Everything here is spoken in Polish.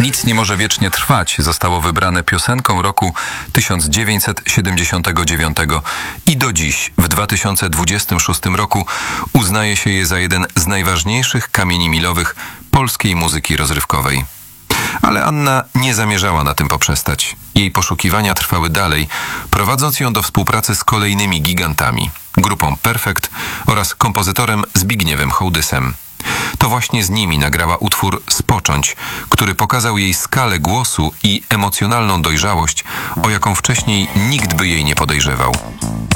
Nic nie może wiecznie trwać zostało wybrane piosenką roku 1979 i do dziś, w 2026 roku, uznaje się je za jeden z najważniejszych kamieni milowych polskiej muzyki rozrywkowej. Ale Anna nie zamierzała na tym poprzestać. Jej poszukiwania trwały dalej, prowadząc ją do współpracy z kolejnymi gigantami, grupą Perfekt oraz kompozytorem Zbigniewem Hołdysem. To właśnie z nimi nagrała utwór Spocząć, który pokazał jej skalę głosu i emocjonalną dojrzałość, o jaką wcześniej nikt by jej nie podejrzewał.